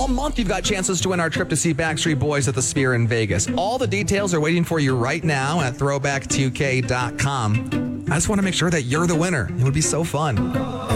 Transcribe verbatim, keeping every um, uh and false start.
All month, you've got chances to win our trip to see Backstreet Boys at the Sphere in Vegas. All the details are waiting for you right now at throwback two k dot com. I just want to make sure that you're the winner. It would be so fun.